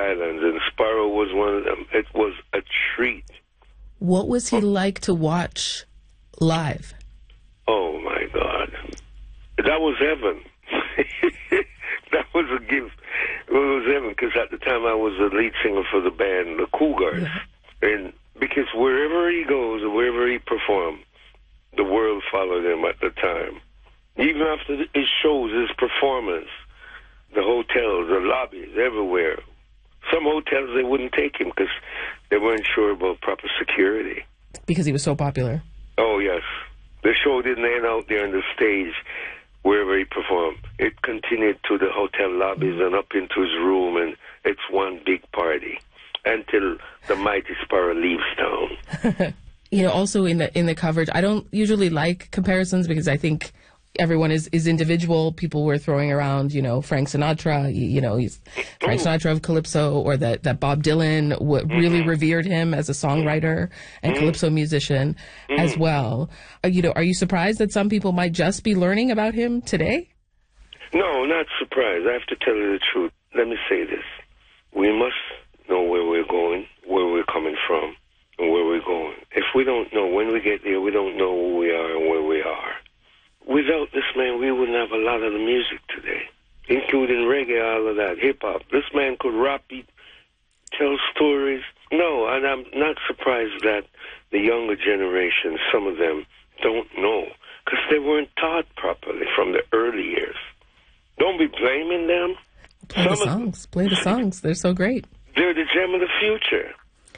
islands, and Sparrow was one of them. It was a treat. What was he like to watch live? Oh, my God. That was heaven. That was a gift. It was heaven, because at the time I was the lead singer for the band, the Cougars. Yeah. And because wherever he goes, or wherever he performed, the world followed him at the time. Even after his shows, his performance, the hotels, the lobbies, everywhere. Some hotels, they wouldn't take him because they weren't sure about proper security. Because he was so popular. Oh, yes. The show didn't end out there on the stage wherever he performed. It continued to the hotel lobbies and up into his room, and it's one big party until the Mighty Sparrow leaves town. You know, also in the coverage, I don't usually like comparisons because I think everyone is individual. People were throwing around, you know, Frank Sinatra, you know, he's Frank Sinatra of Calypso, or that Bob Dylan really revered him as a songwriter and Calypso musician as well. You know, are you surprised that some people might just be learning about him today? No, not surprised. I have to tell you the truth. Let me say this. We must know where we're going, where we're coming from, and where we're going. If we don't know, when we get there, we don't know who we are and where we are. Without this man, we wouldn't have a lot of the music today, including reggae, all of that, hip-hop. This man could rap, tell stories. No, and I'm not surprised that the younger generation, some of them, don't know, because they weren't taught properly from the early years. Don't be blaming them. Play the songs. They're so great. They're the gem of the future.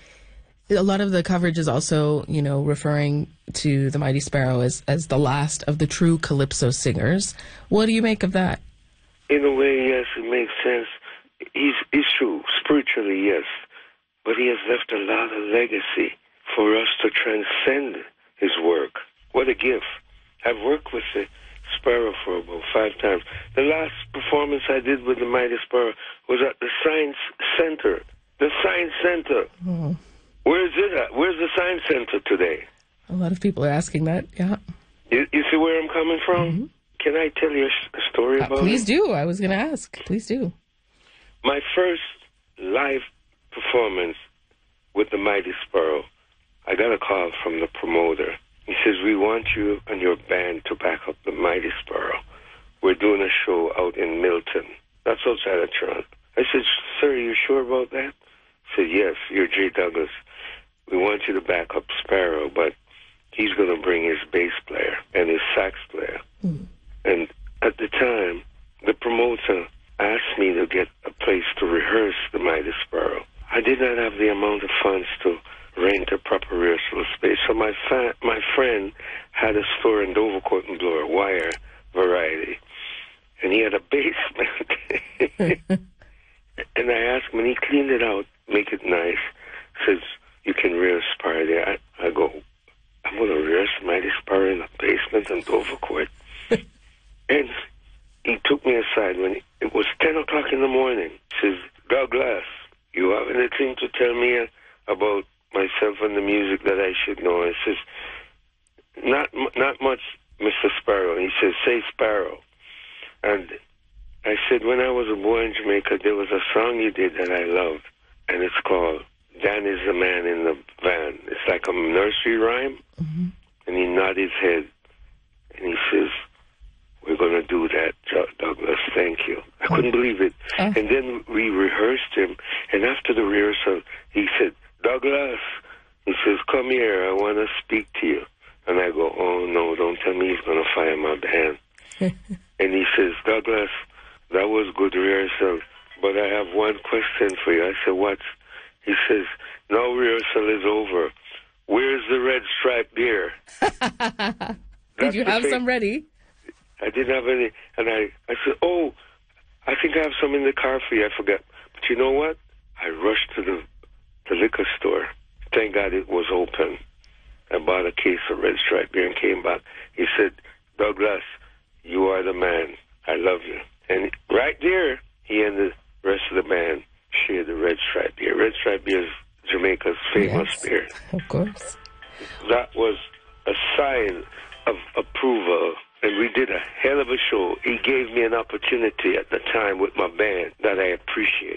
A lot of the coverage is also, you know, referring to the Mighty Sparrow as the last of the true Calypso singers. What do you make of that? In a way, yes, it makes sense. He's true. Spiritually, yes. But he has left a lot of legacy for us to transcend his work. What a gift. I've worked with the Sparrow for about 5 times. The last performance I did with the Mighty Sparrow was at the Science Center. The Science Center. Oh. Where is it at? Where's the Science Center today? A lot of people are asking that, yeah. You see where I'm coming from? Mm-hmm. Can I tell you a story about it? Please do. I was going to ask. Please do. My first live performance with the Mighty Sparrow, I got a call from the promoter. He says, we want you and your band to back up the Mighty Sparrow. We're doing a show out in Milton. That's outside of Toronto. I said, sir, are you sure about that? He said, yes, you're Jay Douglas. We want you to back up Sparrow, but he's going to bring his bass player and his sax player. Mm. And at the time, the promoter asked me to get a place to rehearse the Mighty Sparrow. I did not have the amount of funds to rent a proper rehearsal space, so my friend had a store in Dovercourt and Bloor, Wire Variety, and he had a basement. And I asked him, and he cleaned it out, make it nice, says, you can rehearse Sparrow there. I go, I'm going to rehearse Mighty Sparrow in the basement in Dovercourt. And he took me aside when it was 10 o'clock in the morning. He says, Douglas, you have anything to tell me about myself and the music that I should know? I says, not much, Mr. Sparrow. And he says, say Sparrow. And I said, when I was a boy in Jamaica, there was a song you did that I loved, and it's called Dan is the Man in the Van. It's like a nursery rhyme. Mm-hmm. And he nodded his head, and he says, we're going to do that, Douglas, thank you. I couldn't believe it. And then we rehearsed him, and after the rehearsal, he said, Douglas, he says, come here, I want to speak to you. And I go, oh, no, don't tell me he's going to fire my band. And he says, Douglas, that was good rehearsal, but I have one question for you. I said, what? He says, now rehearsal is over. Where's the red striped beer? Did you have some ready? I didn't have any. And I said, oh, I think I have some in the car for you. I forgot. But you know what? I rushed to the liquor store. Thank God it was open. I bought a case of red striped beer and came back. He said, Douglas, you are the man. I love you. And right there, he and the rest of the band shared the red stripe beer. Red stripe beer is Jamaica's famous beer. Of course. That was a sign of approval, and we did a hell of a show. He gave me an opportunity at the time with my band that I appreciate.